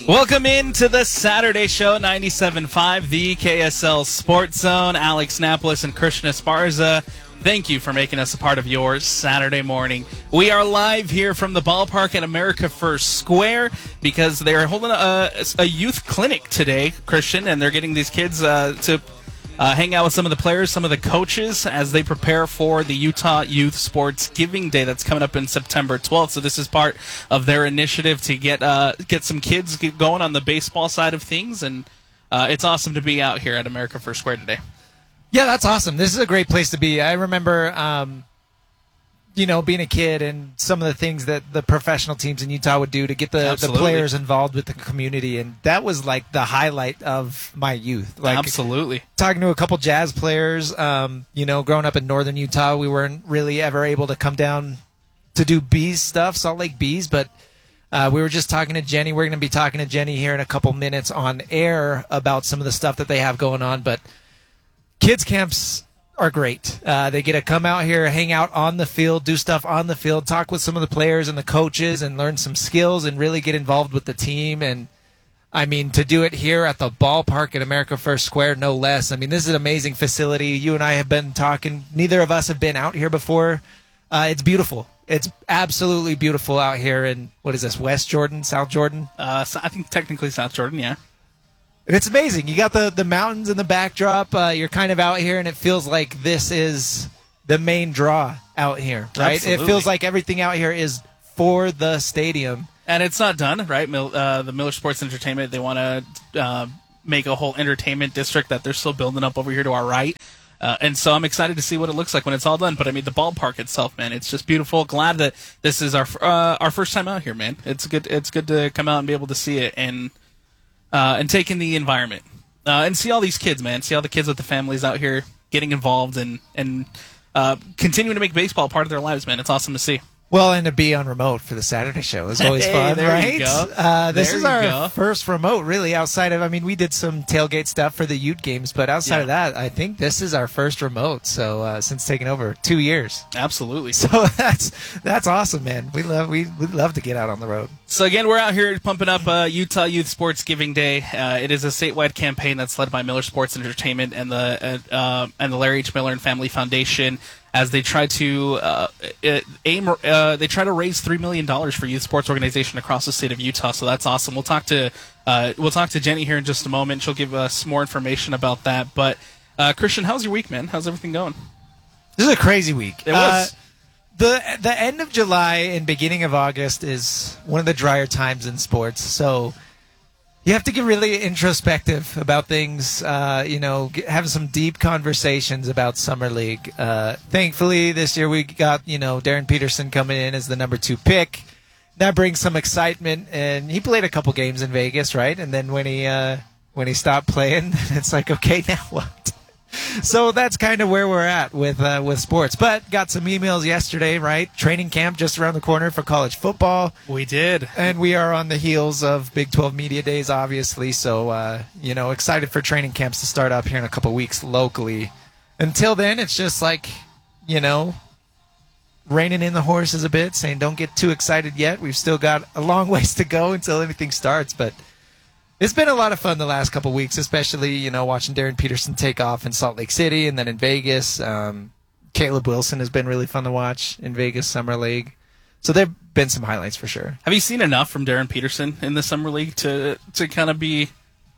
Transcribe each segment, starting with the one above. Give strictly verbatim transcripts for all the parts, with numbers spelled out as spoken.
Welcome into the Saturday Show, ninety-seven point five, the K S L Sports Zone. Alex Napolis and Christian Esparza, thank you for making us a part of your Saturday morning. We are live here from the ballpark at America First Square because they're holding a, a youth clinic today, Christian, and they're getting these kids uh, to uh, hang out with some of the players, some of the coaches, as they prepare for the Utah Youth Sports Giving Day that's coming up in September twelfth. So this is part of their initiative to get uh, get some kids get going on the baseball side of things, and uh, it's awesome to be out here at America First Square today. Yeah, that's awesome. This is a great place to be. I remember, um, you know, being a kid and some of the things that the professional teams in Utah would do to get the, the players involved with the community, and that was like the highlight of my youth. Like, absolutely. Talking to a couple Jazz players, um, you know, growing up in northern Utah, we weren't really ever able to come down to do Bees stuff, Salt Lake Bees, but uh, we were just talking to Jenny. We're going to be talking to Jenny here in a couple minutes on air about some of the stuff that they have going on, but kids camps are great. Uh, they get to come out here, hang out on the field, do stuff on the field, talk with some of the players and the coaches, and learn some skills and really get involved with the team. And, I mean, to do it here at the ballpark at America First Square, no less. I mean, this is an amazing facility. You and I have been talking. Neither of us have been out here before. Uh, it's beautiful. It's absolutely beautiful out here in, what is this, West Jordan, South Jordan? Uh, so I think technically South Jordan, yeah. And it's amazing. You got the, the mountains in the backdrop. Uh, you're kind of out here, and it feels like this is the main draw out here, right? Absolutely. It feels like everything out here is for the stadium. And it's not done, right? Mil- uh, the Miller Sports Entertainment, they want to uh, make a whole entertainment district that they're still building up over here to our right. Uh, and so I'm excited to see what it looks like when it's all done. But, I mean, the ballpark itself, man, it's just beautiful. Glad that this is our uh, our first time out here, man. It's good, it's good to come out and be able to see it and Uh, and take in the environment uh, and see all these kids, man. See all the kids with the families out here getting involved and and uh, continuing to make baseball part of their lives, man. It's awesome to see. Well, and to be on remote for the Saturday show is always hey, fun, there right? You go. Uh, this there is our go. first remote, really, outside of, I mean, we did some tailgate stuff for the Ute games, but outside yeah. of that, I think this is our first remote, so uh, since taking over two years. Absolutely. So that's that's awesome, man. We love we we love to get out on the road. So, again, we're out here pumping up uh, Utah Youth Sports Giving Day. Uh, it is a statewide campaign that's led by Miller Sports Entertainment and the uh, uh, and the Larry H. Miller and Family Foundation, as they try to uh, aim, uh, they try to raise three million dollars for youth sports organization across the state of Utah. So that's awesome. We'll talk to uh, we'll talk to Jenny here in just a moment. She'll give us more information about that. But uh, Christian, how's your week, man? How's everything going? This is a crazy week. It was. Uh, the The end of July and beginning of August is one of the drier times in sports. So you have to get really introspective about things, uh, you know, get, have some deep conversations about Summer League. Uh, thankfully, this year we got, you know, Darren Peterson coming in as the number two pick. That brings some excitement, and he played a couple games in Vegas, right? And then when he uh, when he stopped playing, it's like, okay, now what? So that's kind of where we're at with uh, with sports. But got some emails yesterday, right? Training camp just around the corner for college football. We did. And we are on the heels of Big twelve Media Days, obviously. So, uh, you know, excited for training camps to start up here in a couple weeks locally. Until then, it's just like, you know, reining in the horses a bit, saying don't get too excited yet. We've still got a long ways to go until anything starts, but it's been a lot of fun the last couple of weeks, especially, you know, watching Darren Peterson take off in Salt Lake City and then in Vegas. Um, Caleb Wilson has been really fun to watch in Vegas Summer League. So there have been some highlights for sure. Have you seen enough from Darren Peterson in the Summer League to to kind of be,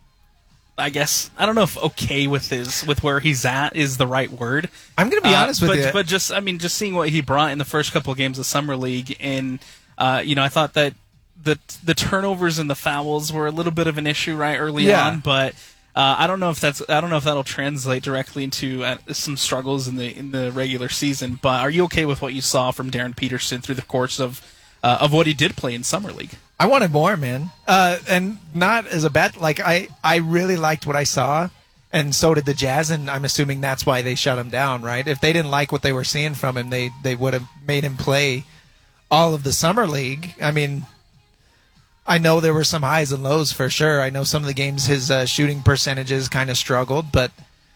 I guess, I don't know if okay with his with where he's at is the right word. I'm going to be uh, honest with but, you. But just, I mean, just seeing what he brought in the first couple of games of Summer League, and, uh, you know, I thought that the the turnovers and the fouls were a little bit of an issue right early yeah. on, but uh, I don't know if that's I don't know if that'll translate directly into uh, some struggles in the in the regular season. But are you okay with what you saw from Darren Peterson through the course of uh, of what he did play in Summer League? I wanted more, man, uh, and not as a bet. Like I, I really liked what I saw, and so did the Jazz, and I'm assuming that's why they shut him down, right? If they didn't like what they were seeing from him, they they would have made him play all of the Summer League. I mean, I know there were some highs and lows for sure. I know some of the games his uh, shooting percentages kind of struggled, but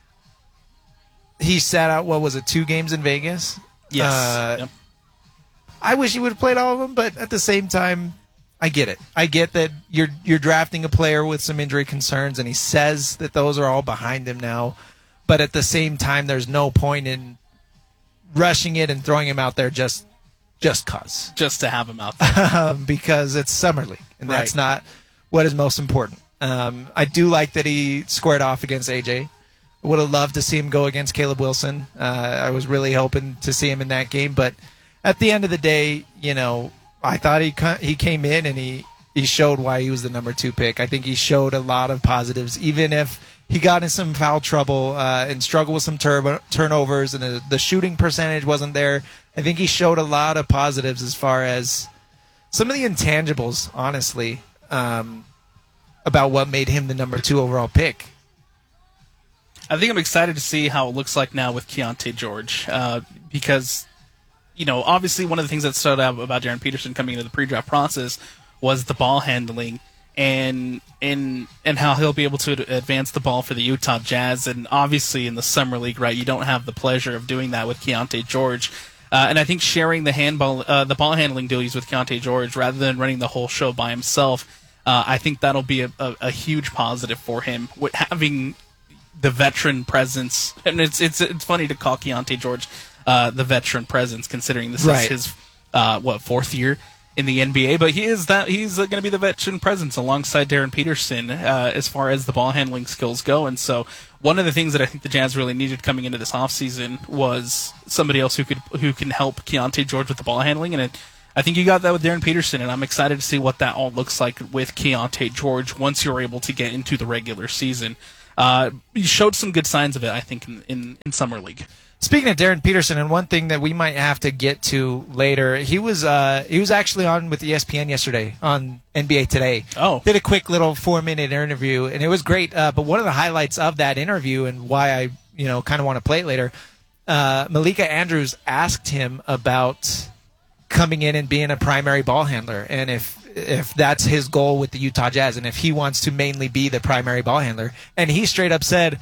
he sat out, what was it, two games in Vegas? Yes. Uh, yep. I wish he would have played all of them, but at the same time, I get it. I get that you're you're drafting a player with some injury concerns, and he says that those are all behind him now. But at the same time, there's no point in rushing it and throwing him out there just just cause. Just to have him out there. um, because it's Summer League, and Right. that's not what is most important. Um, I do like that he squared off against A J. Would have loved to see him go against Caleb Wilson. Uh, I was really hoping to see him in that game, but at the end of the day, you know, I thought he ca- he came in and he, he showed why he was the number two pick. I think he showed a lot of positives, even if he got in some foul trouble uh, and struggled with some tur- turnovers and the, the shooting percentage wasn't there. I think he showed a lot of positives as far as some of the intangibles, honestly, um, about what made him the number two overall pick. I think I'm excited to see how it looks like now with Keontae George, uh, because, you know, obviously one of the things that stood out about Darren Peterson coming into the pre-draft process was the ball handling and and and how he'll be able to advance the ball for the Utah Jazz. And obviously in the Summer League, right, you don't have the pleasure of doing that with Keontae George. Uh, and I think sharing the handball, uh, the ball handling duties with Keontae George rather than running the whole show by himself, uh, I think that'll be a, a, a huge positive for him. With having the veteran presence, and it's it's it's funny to call Keontae George uh, the veteran presence, considering this Right. is his uh, what fourth year in the N B A. But he is that he's uh, going to be the veteran presence alongside Darren Peterson uh, as far as the ball handling skills go. And so one of the things that I think the Jazz really needed coming into this offseason was somebody else who could who can help Keontae George with the ball handling, and it, I think you got that with Darren Peterson, and I'm excited to see what that all looks like with Keontae George once you're able to get into the regular season. Uh, he showed some good signs of it, I think, in, in, in Summer League. Speaking of Darren Peterson, and one thing that we might have to get to later, he was uh, he was actually on with E S P N yesterday on N B A Today. Oh. Did a quick little four minute interview, and it was great. Uh, but one of the highlights of that interview, and why I you know kind of want to play it later, uh, Malika Andrews asked him about coming in and being a primary ball handler, and if if that's his goal with the Utah Jazz, and if he wants to mainly be the primary ball handler, and he straight up said.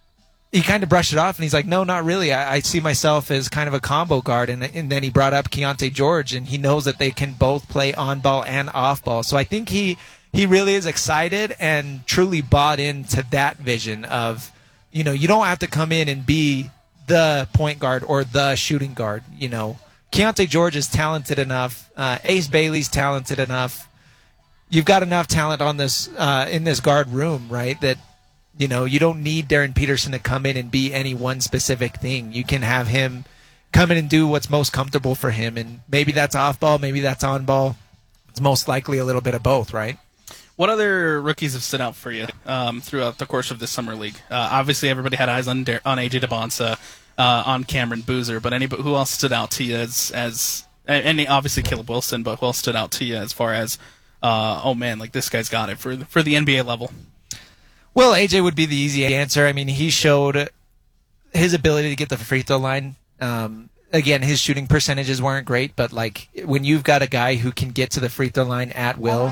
He kind of brushed it off, and he's like, no, not really. I, I see myself as kind of a combo guard. And, and then he brought up Keontae George, and he knows that they can both play on ball and off ball. So I think he he really is excited and truly bought into that vision of, you know, you don't have to come in and be the point guard or the shooting guard. You know, Keontae George is talented enough. Uh, Ace Bailey's talented enough. You've got enough talent on this uh, in this guard room, right, that you know, you don't need Darren Peterson to come in and be any one specific thing. You can have him come in and do what's most comfortable for him, and maybe that's off ball, maybe that's on ball. It's most likely a little bit of both, right? What other rookies have stood out for you um, throughout the course of this Summer League? Uh, obviously, everybody had eyes on Dar- on A J DeBonsa, uh, on Cameron Boozer, but anybody who else stood out to you as as and obviously Caleb Wilson, but who else stood out to you as far as uh, oh man, like this guy's got it for for the N B A level? Well, A J would be the easy answer. I mean, he showed his ability to get the free throw line. Um, again, his shooting percentages weren't great, but like when you've got a guy who can get to the free throw line at will,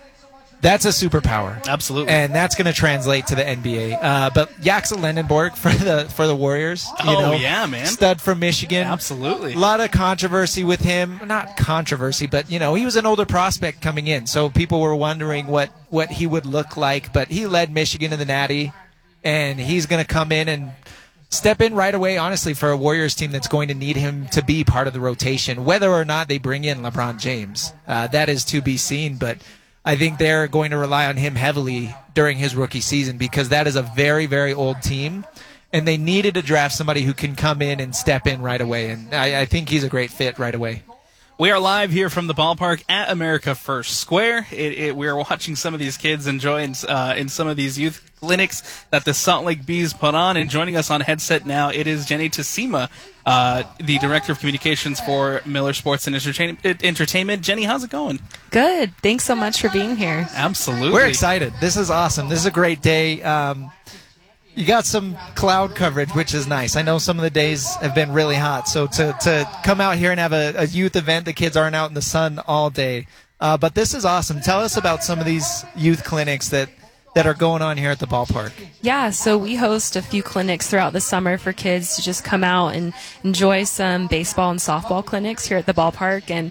that's a superpower. Absolutely. And that's going to translate to the N B A. Uh, but Jaxa Lendenborg for the for the Warriors. You oh know, yeah, man. Stud from Michigan. Absolutely. A lot of controversy with him. Not controversy, but you know, he was an older prospect coming in, so people were wondering what what he would look like. But he led Michigan in the Natty, and he's going to come in and step in right away, honestly, for a Warriors team that's going to need him to be part of the rotation, whether or not they bring in LeBron James. Uh, that is to be seen, but I think they're going to rely on him heavily during his rookie season because that is a very, very old team, and they needed to draft somebody who can come in and step in right away, and I, I think he's a great fit right away. We are live here from the ballpark at America First Square. It, it, we are watching some of these kids enjoying uh, in some of these youth clinics that the Salt Lake Bees put on. And joining us on headset now, it is Jenny Tassima, uh, the Director of Communications for Miller Sports and Entertain- Entertainment. Jenny, how's it going? Good. Thanks so much for being here. Absolutely. We're excited. This is awesome. This is a great day. Um, You got some cloud coverage, which is nice. I know some of the days have been really hot, so to, to come out here and have a, a youth event, the kids aren't out in the sun all day. Uh, but this is awesome. Tell us about some of these youth clinics that, that are going on here at the ballpark. Yeah, so we host a few clinics throughout the summer for kids to just come out and enjoy some baseball and softball clinics here at the ballpark. And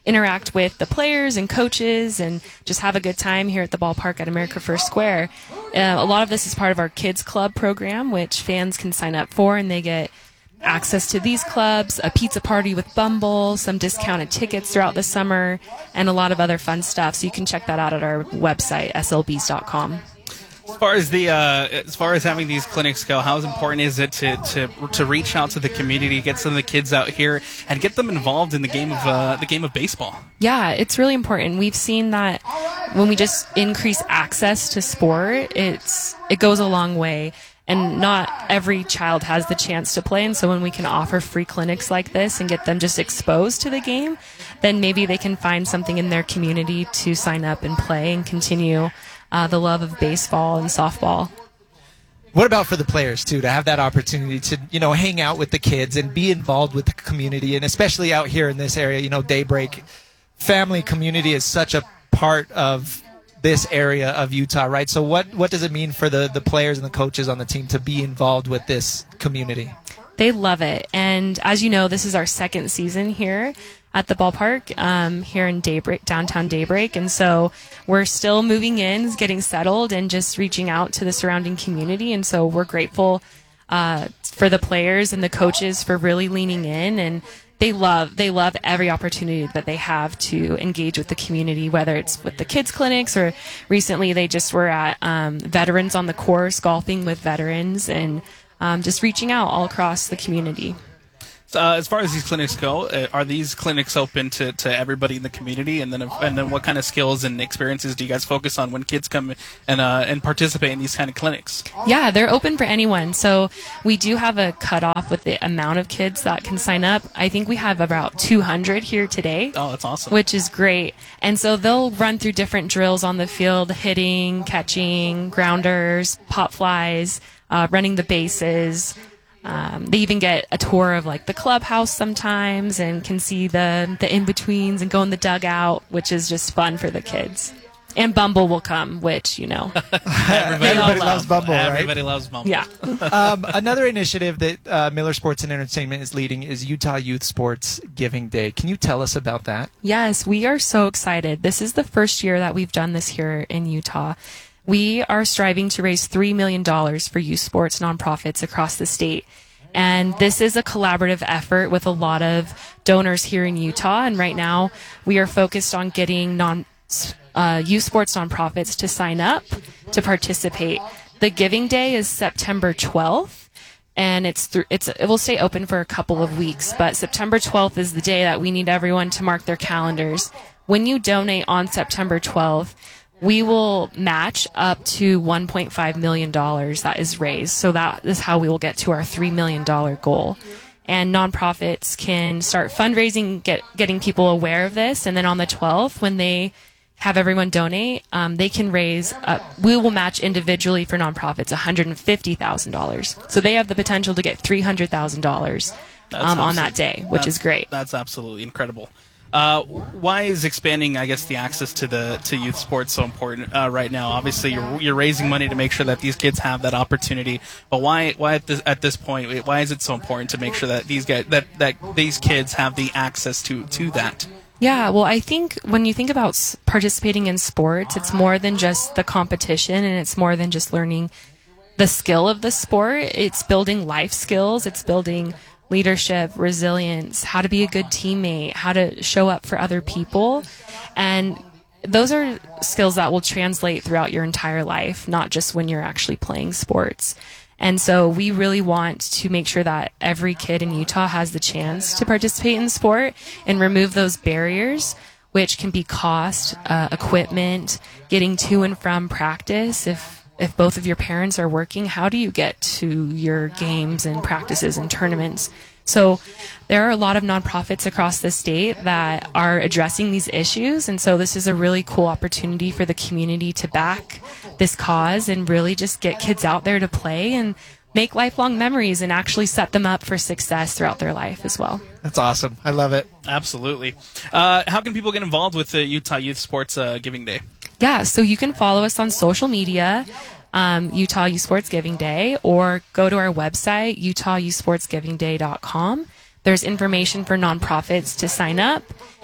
interact with the players and coaches and just have a good time here at the ballpark at America First Square. Uh, a lot of this is part of our Kids Club program, which fans can sign up for, and they get access to these clubs, a pizza party with Bumble, some discounted tickets throughout the summer, and a lot of other fun stuff. So you can check that out at our website, S L Bs dot com. As far as the uh, as far as having these clinics go, how important is it to, to to reach out to the community, get some of the kids out here, and get them involved in the game of uh, the game of baseball? Yeah, it's really important. We've seen that when we just increase access to sport, it's it goes a long way. And not every child has the chance to play. And so when we can offer free clinics like this and get them just exposed to the game, then maybe they can find something in their community to sign up and play and continue uh, the love of baseball and softball. What about for the players, too, to have that opportunity to, you know, hang out with the kids and be involved with the community, and especially out here in this area, you know, Daybreak family community is such a part of this area of Utah, right? So what, what does it mean for the, the players and the coaches on the team to be involved with this community? They love it. And as you know, this is our second season here at the ballpark, um, here in Daybreak, downtown Daybreak. And so we're still moving in, getting settled, and just reaching out to the surrounding community. And so we're grateful uh, for the players and the coaches for really leaning in, and they love they love every opportunity that they have to engage with the community, whether it's with the kids clinics, or recently they just were at um, Veterans on the Course, golfing with veterans, and um, just reaching out all across the community. Uh, as far as these clinics go, uh, are these clinics open to, to everybody in the community? And then, and then, what kind of skills and experiences do you guys focus on when kids come and uh, and participate in these kind of clinics? Yeah, they're open for anyone. So we do have a cutoff with the amount of kids that can sign up. I think we have about two hundred here today. Oh, that's awesome. Which is great. And so they'll run through different drills on the field: hitting, catching, grounders, pop flies, uh, running the bases. Um, they even get a tour of like the clubhouse sometimes, and can see the the in-betweens and go in the dugout, which is just fun for the kids. And Bumble will come, which, you know, everybody, everybody loves Bumble, right? Everybody loves Bumble. Yeah. um, another initiative that uh, Miller Sports and Entertainment is leading is Utah Youth Sports Giving Day. Can you tell us about that? Yes, we are so excited. This is the first year that we've done this here in Utah. We are striving to raise three million dollars for youth sports nonprofits across the state. And this is a collaborative effort with a lot of donors here in Utah. And right now we are focused on getting non uh, youth sports nonprofits to sign up to participate. The Giving Day is September twelfth. And it's th- it's it will stay open for a couple of weeks. But September twelfth is the day that we need everyone to mark their calendars. When you donate on September twelfth, we will match up to one point five million dollars that is raised. So that is how we will get to our three million dollars goal. And nonprofits can start fundraising, get getting people aware of this. And then on the twelfth, when they have everyone donate, um, they can raise, uh, we will match individually for nonprofits one hundred fifty thousand dollars. So they have the potential to get three hundred thousand dollars um, on that day, which is great. That's absolutely incredible. Uh, why is expanding, I guess, the access to the to youth sports so important uh, right now? Obviously, you're you're raising money to make sure that these kids have that opportunity. But why why at this at this point, why is it so important to make sure that these guys that, that these kids have the access to to that? Yeah, well, I think when you think about s- participating in sports, it's more than just the competition, and it's more than just learning the skill of the sport. It's building life skills. It's building leadership, resilience, how to be a good teammate, how to show up for other people. And those are skills that will translate throughout your entire life, not just when you're actually playing sports. And so we really want to make sure that every kid in Utah has the chance to participate in sport and remove those barriers, which can be cost, uh, equipment, getting to and from practice. If If both of your parents are working, how do you get to your games and practices and tournaments? So there are a lot of nonprofits across the state that are addressing these issues. And so this is a really cool opportunity for the community to back this cause and really just get kids out there to play and make lifelong memories and actually set them up for success throughout their life as well. That's awesome. I love it. Absolutely. Uh, how can people get involved with the Utah Youth Sports uh, Giving Day? Yeah, so you can follow us on social media, um, Utah Youth Sports Giving Day, or go to our website, utah youth sports giving day dot com. There's information for nonprofits to sign up,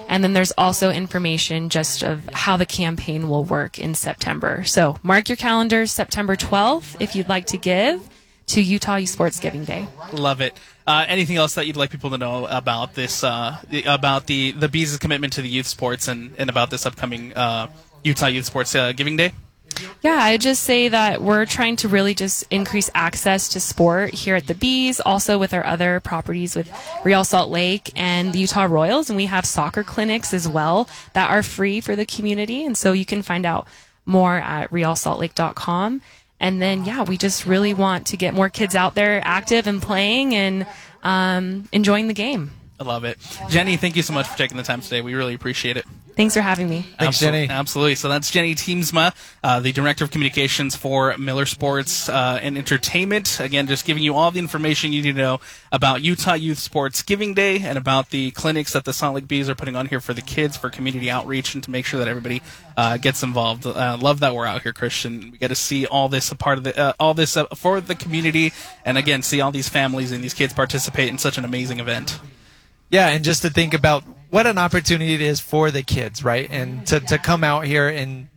And then there's also information just of how the campaign will work in September. So mark your calendars, September twelfth, if you'd like to give to Utah Youth Sports Giving Day. Love it. Uh, anything else that you'd like people to know about this, uh, the, about the, the Bees' commitment to the youth sports and, and about this upcoming uh, Utah Youth Sports uh, Giving Day? Yeah, I just say that we're trying to really just increase access to sport here at the Bees, also with our other properties with Real Salt Lake and the Utah Royals, and we have soccer clinics as well that are free for the community, and so you can find out more at real salt lake dot com. And then, yeah, we just really want to get more kids out there active and playing and um, enjoying the game. I love it. Jenny, thank you so much for taking the time today. We really appreciate it. Thanks for having me. Thanks, Absolutely, Jenny. Absolutely. So that's Jenny Teamsma, uh, the Director of Communications for Miller Sports uh, and Entertainment. Again, just giving you all the information you need to know about Utah Youth Sports Giving Day and about the clinics that the Salt Lake Bees are putting on here for the kids, for community outreach, and to make sure that everybody uh, gets involved. Uh, love that we're out here, Christian. We get to see all this a part of the uh, all this uh, for the community, and again, see all these families and these kids participate in such an amazing event. Yeah, and just to think about what an opportunity it is for the kids, right? And to, to come out here and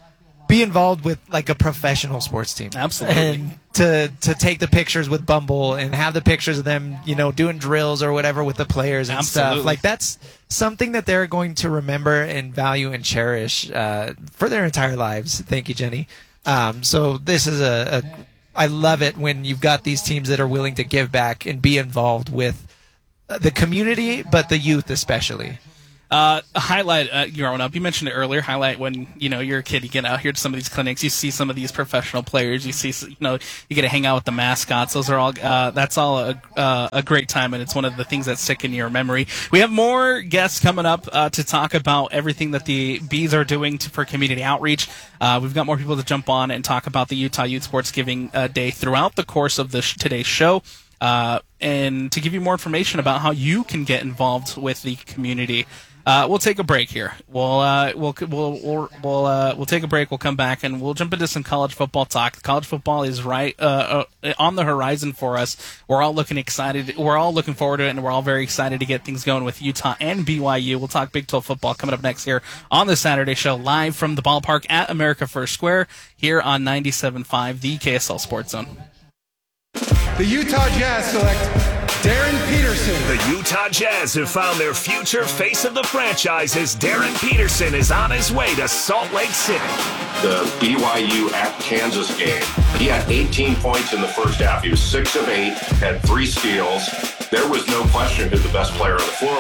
be involved with like a professional sports team. Absolutely. And to to take the pictures with Bumble and have the pictures of them, you know, doing drills or whatever with the players and Absolutely. stuff. Like that's something that they're going to remember and value and cherish uh, for their entire lives. Thank you, Jenny. Um, so this is a, a I love it when you've got these teams that are willing to give back and be involved with the community, but the youth especially. Uh, a highlight uh, growing up, you mentioned it earlier, highlight when, you know, you're a kid, you get out here to some of these clinics, you see some of these professional players, you see, you know, you get to hang out with the mascots. Those are all, uh, that's all a, uh, a great time, and it's one of the things that stick in your memory. We have more guests coming up uh, to talk about everything that the Bees are doing to, for community outreach. Uh, we've got more people to jump on and talk about the Utah Youth Sports Giving uh, Day throughout the course of the sh- today's show. Uh, and to give you more information about how you can get involved with the community. Uh, we'll take a break here. We'll uh, we'll we'll we'll we'll, uh, we'll take a break. We'll come back and we'll jump into some college football talk. College football is right uh, uh, on the horizon for us. We're all looking excited. We're all looking forward to it, and we're all very excited to get things going with Utah and B Y U. We'll talk Big twelve football coming up next here on the Saturday show, live from the ballpark at America First Square here on ninety-seven point five, the K S L Sports Zone. The Utah Jazz select Darren Peterson. The Utah Jazz have found their future face of the franchise as Darren Peterson is on his way to Salt Lake City. The B Y U at Kansas game, he had eighteen points in the first half. He was six of eight, had three steals. There was no question who the best player on the floor